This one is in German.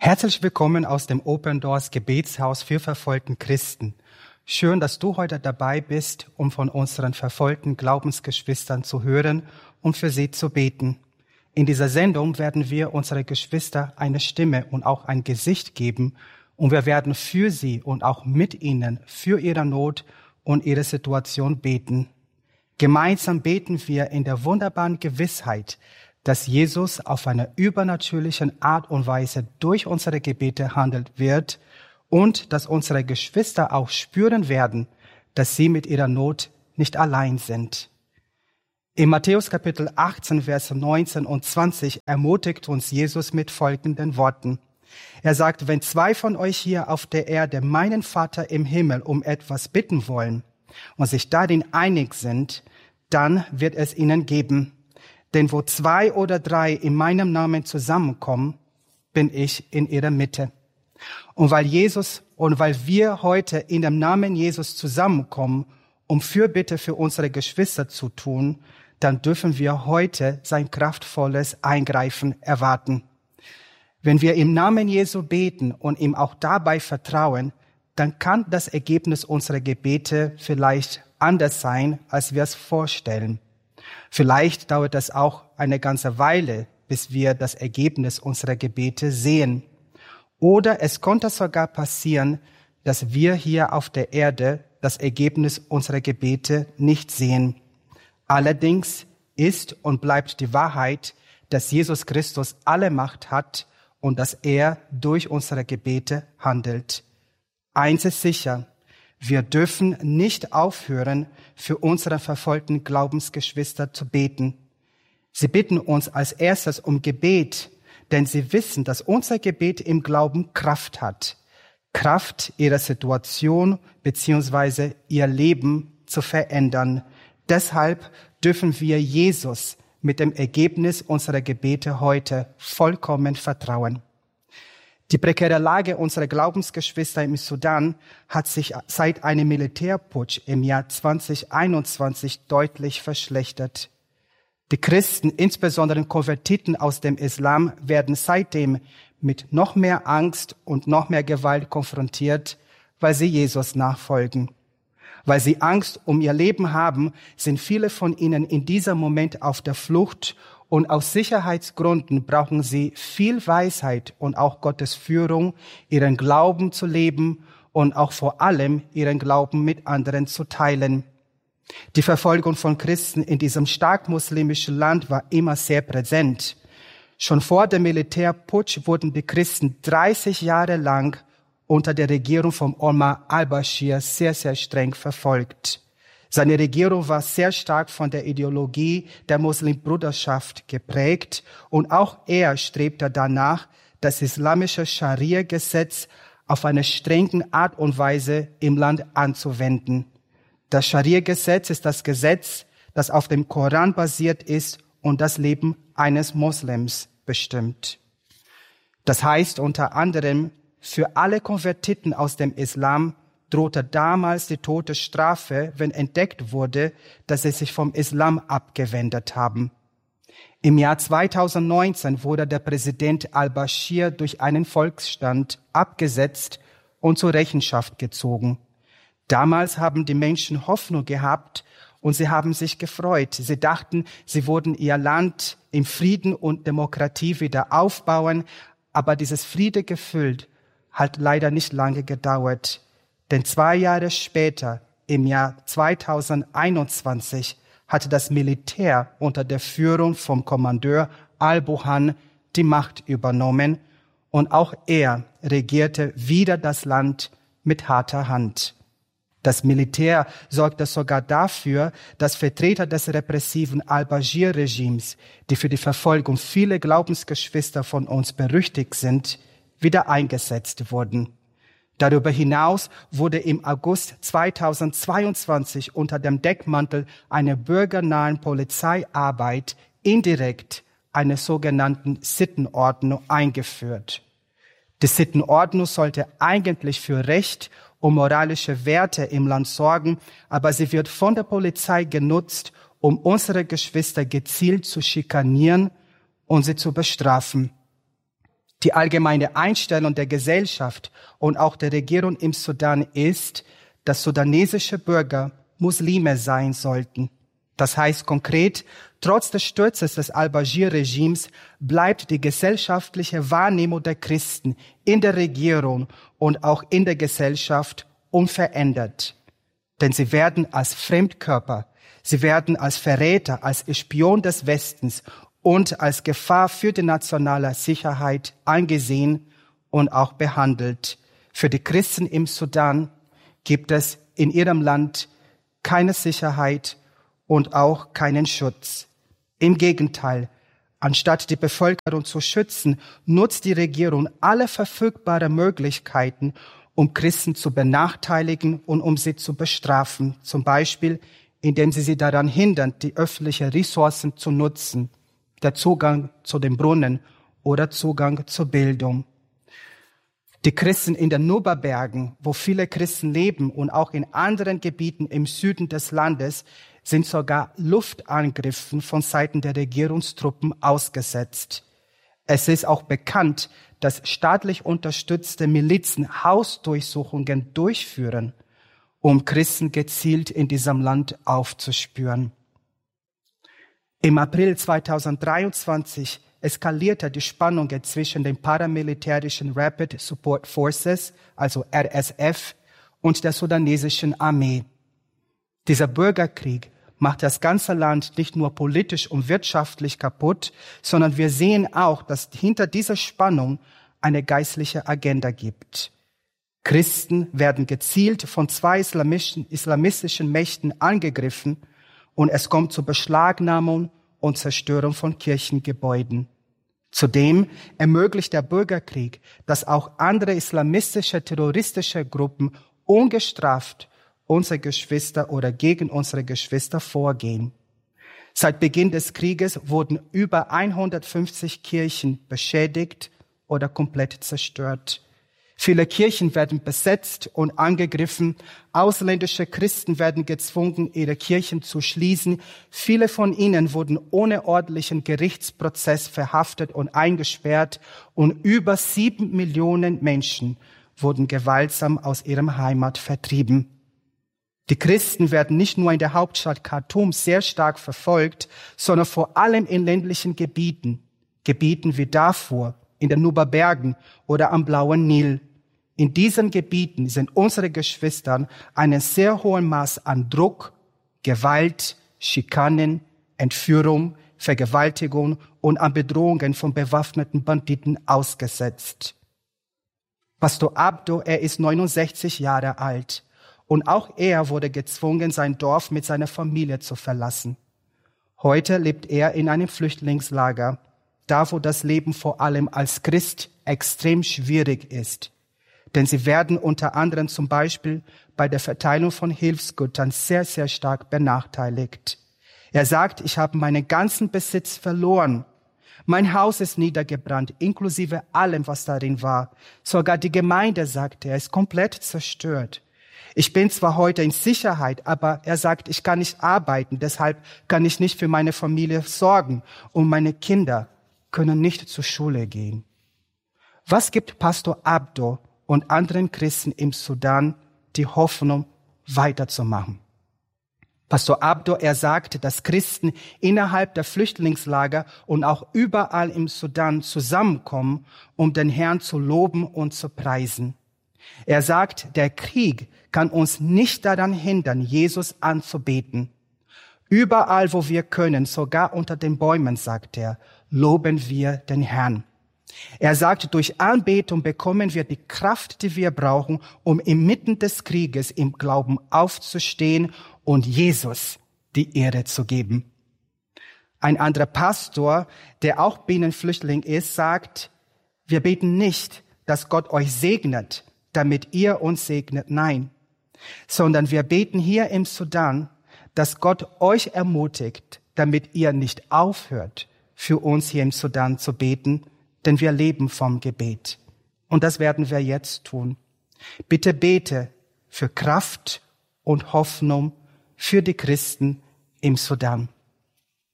Herzlich willkommen aus dem Open Doors Gebetshaus für verfolgten Christen. Schön, dass du heute dabei bist, um von unseren verfolgten Glaubensgeschwistern zu hören und für sie zu beten. In dieser Sendung werden wir unsere Geschwister eine Stimme und auch ein Gesicht geben und wir werden für sie und auch mit ihnen für ihre Not und ihre Situation beten. Gemeinsam beten wir in der wunderbaren Gewissheit, dass Jesus auf eine übernatürliche Art und Weise durch unsere Gebete handelt wird und dass unsere Geschwister auch spüren werden, dass sie mit ihrer Not nicht allein sind. In Matthäus Kapitel 18, Verse 19 und 20 ermutigt uns Jesus mit folgenden Worten. Er sagt, wenn zwei von euch hier auf der Erde meinen Vater im Himmel um etwas bitten wollen und sich darin einig sind, dann wird es ihnen geben. Denn wo 2 oder 3 in meinem Namen zusammenkommen, bin ich in ihrer Mitte. Und weil wir heute in dem Namen Jesus zusammenkommen, um Fürbitte für unsere Geschwister zu tun, dann dürfen wir heute sein kraftvolles Eingreifen erwarten. Wenn wir im Namen Jesu beten und ihm auch dabei vertrauen, dann kann das Ergebnis unserer Gebete vielleicht anders sein, als wir es vorstellen. Vielleicht dauert es auch eine ganze Weile, bis wir das Ergebnis unserer Gebete sehen. Oder es konnte sogar passieren, dass wir hier auf der Erde das Ergebnis unserer Gebete nicht sehen. Allerdings ist und bleibt die Wahrheit, dass Jesus Christus alle Macht hat und dass er durch unsere Gebete handelt. Eins ist sicher: Wir dürfen nicht aufhören, für unsere verfolgten Glaubensgeschwister zu beten. Sie bitten uns als erstes um Gebet, denn sie wissen, dass unser Gebet im Glauben Kraft hat. Kraft, ihre Situation bzw. ihr Leben zu verändern. Deshalb dürfen wir Jesus mit dem Ergebnis unserer Gebete heute vollkommen vertrauen. Die prekäre Lage unserer Glaubensgeschwister im Sudan hat sich seit einem Militärputsch im Jahr 2021 deutlich verschlechtert. Die Christen, insbesondere Konvertiten aus dem Islam, werden seitdem mit noch mehr Angst und noch mehr Gewalt konfrontiert, weil sie Jesus nachfolgen. Weil sie Angst um ihr Leben haben, sind viele von ihnen in diesem Moment auf der Flucht. Und aus Sicherheitsgründen brauchen sie viel Weisheit und auch Gottes Führung, ihren Glauben zu leben und auch vor allem ihren Glauben mit anderen zu teilen. Die Verfolgung von Christen in diesem stark muslimischen Land war immer sehr präsent. Schon vor dem Militärputsch wurden die Christen 30 Jahre lang unter der Regierung von Omar al-Bashir sehr, sehr streng verfolgt. Seine Regierung war sehr stark von der Ideologie der Muslimbruderschaft geprägt und auch er strebte danach, das islamische Scharia-Gesetz auf eine strenge Art und Weise im Land anzuwenden. Das Scharia-Gesetz ist das Gesetz, das auf dem Koran basiert ist und das Leben eines Moslems bestimmt. Das heißt unter anderem, für alle Konvertiten aus dem Islam drohte damals die Todesstrafe, wenn entdeckt wurde, dass sie sich vom Islam abgewendet haben. Im Jahr 2019 wurde der Präsident al-Bashir durch einen Volksstand abgesetzt und zur Rechenschaft gezogen. Damals haben die Menschen Hoffnung gehabt und sie haben sich gefreut. Sie dachten, sie würden ihr Land in Frieden und Demokratie wieder aufbauen, aber dieses Friedegefühl hat leider nicht lange gedauert. Denn 2 Jahre später, im Jahr 2021, hatte das Militär unter der Führung vom Kommandeur al-Burhan die Macht übernommen und auch er regierte wieder das Land mit harter Hand. Das Militär sorgte sogar dafür, dass Vertreter des repressiven al-Bashir-Regimes, die für die Verfolgung vieler Glaubensgeschwister von uns berüchtigt sind, wieder eingesetzt wurden. Darüber hinaus wurde im August 2022 unter dem Deckmantel einer bürgernahen Polizeiarbeit indirekt eine sogenannte Sittenordnung eingeführt. Die Sittenordnung sollte eigentlich für Recht und moralische Werte im Land sorgen, aber sie wird von der Polizei genutzt, um unsere Geschwister gezielt zu schikanieren und sie zu bestrafen. Die allgemeine Einstellung der Gesellschaft und auch der Regierung im Sudan ist, dass sudanesische Bürger Muslime sein sollten. Das heißt konkret, trotz des Sturzes des al-Bashir-Regimes bleibt die gesellschaftliche Wahrnehmung der Christen in der Regierung und auch in der Gesellschaft unverändert. Denn sie werden als Fremdkörper, sie werden als Verräter, als Spion des Westens und als Gefahr für die nationale Sicherheit angesehen und auch behandelt. Für die Christen im Sudan gibt es in ihrem Land keine Sicherheit und auch keinen Schutz. Im Gegenteil, anstatt die Bevölkerung zu schützen, nutzt die Regierung alle verfügbaren Möglichkeiten, um Christen zu benachteiligen und um sie zu bestrafen. Zum Beispiel, indem sie daran hindern, die öffentlichen Ressourcen zu nutzen, der Zugang zu den Brunnen oder Zugang zur Bildung. Die Christen in den Nuba-Bergen, wo viele Christen leben und auch in anderen Gebieten im Süden des Landes, sind sogar Luftangriffen von Seiten der Regierungstruppen ausgesetzt. Es ist auch bekannt, dass staatlich unterstützte Milizen Hausdurchsuchungen durchführen, um Christen gezielt in diesem Land aufzuspüren. Im April 2023 eskalierte die Spannungen zwischen den paramilitärischen Rapid Support Forces, also RSF, und der sudanesischen Armee. Dieser Bürgerkrieg macht das ganze Land nicht nur politisch und wirtschaftlich kaputt, sondern wir sehen auch, dass hinter dieser Spannung eine geistliche Agenda gibt. Christen werden gezielt von zwei islamistischen Mächten angegriffen und es kommt zur Beschlagnahmung und Zerstörung von Kirchengebäuden. Zudem ermöglicht der Bürgerkrieg, dass auch andere islamistische, terroristische Gruppen ungestraft unsere Geschwister oder gegen unsere Geschwister vorgehen. Seit Beginn des Krieges wurden über 150 Kirchen beschädigt oder komplett zerstört. Viele Kirchen werden besetzt und angegriffen. Ausländische Christen werden gezwungen, ihre Kirchen zu schließen. Viele von ihnen wurden ohne ordentlichen Gerichtsprozess verhaftet und eingesperrt. Und über 7 Millionen Menschen wurden gewaltsam aus ihrem Heimat vertrieben. Die Christen werden nicht nur in der Hauptstadt Khartoum sehr stark verfolgt, sondern vor allem in ländlichen Gebieten wie Darfur, in den Nuba-Bergen oder am Blauen Nil. In diesen Gebieten sind unsere Geschwister einem sehr hohen Maß an Druck, Gewalt, Schikanen, Entführung, Vergewaltigung und an Bedrohungen von bewaffneten Banditen ausgesetzt. Pastor Abdo, er ist 69 Jahre alt und auch er wurde gezwungen, sein Dorf mit seiner Familie zu verlassen. Heute lebt er in einem Flüchtlingslager, da wo das Leben vor allem als Christ extrem schwierig ist. Denn sie werden unter anderem zum Beispiel bei der Verteilung von Hilfsgütern sehr, sehr stark benachteiligt. Er sagt, ich habe meinen ganzen Besitz verloren. Mein Haus ist niedergebrannt, inklusive allem, was darin war. Sogar die Gemeinde, sagt er, ist komplett zerstört. Ich bin zwar heute in Sicherheit, aber er sagt, ich kann nicht arbeiten, deshalb kann ich nicht für meine Familie sorgen und meine Kinder können nicht zur Schule gehen. Was gibt Pastor Abdo und anderen Christen im Sudan die Hoffnung, weiterzumachen? Pastor Abdo, er sagt, dass Christen innerhalb der Flüchtlingslager und auch überall im Sudan zusammenkommen, um den Herrn zu loben und zu preisen. Er sagt, der Krieg kann uns nicht daran hindern, Jesus anzubeten. Überall, wo wir können, sogar unter den Bäumen, sagt er, loben wir den Herrn. Er sagt, durch Anbetung bekommen wir die Kraft, die wir brauchen, um inmitten des Krieges im Glauben aufzustehen und Jesus die Ehre zu geben. Ein anderer Pastor, der auch Binnenflüchtling ist, sagt, wir beten nicht, dass Gott euch segnet, damit ihr uns segnet, nein, sondern wir beten hier im Sudan, dass Gott euch ermutigt, damit ihr nicht aufhört, für uns hier im Sudan zu beten, denn wir leben vom Gebet. Und das werden wir jetzt tun. Bitte bete für Kraft und Hoffnung für die Christen im Sudan.